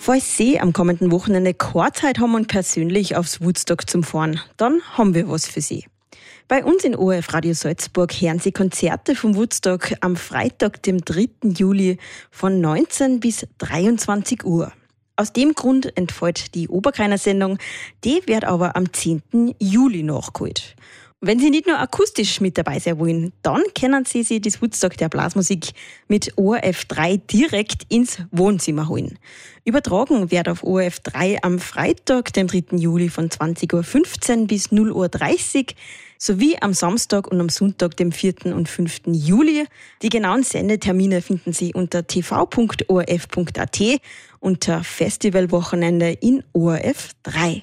Falls Sie am kommenden Wochenende keine Zeit haben und persönlich aufs Woodstock zum Fahren, dann haben wir was für Sie. Bei uns in ORF Radio Salzburg hören Sie Konzerte vom Woodstock am Freitag, dem 3. Juli von 19 bis 23 Uhr. Aus dem Grund entfällt die Oberkreiner Sendung, die wird aber am 10. Juli nachgeholt. Wenn Sie nicht nur akustisch mit dabei sein wollen, dann können Sie sich das Woodstock der Blasmusik mit ORF 3 direkt ins Wohnzimmer holen. Übertragen wird auf ORF 3 am Freitag, dem 3. Juli von 20.15 Uhr bis 0.30 Uhr sowie am Samstag und am Sonntag, dem 4. und 5. Juli. Die genauen Sendetermine finden Sie unter tv.orf.at unter Festivalwochenende in ORF 3.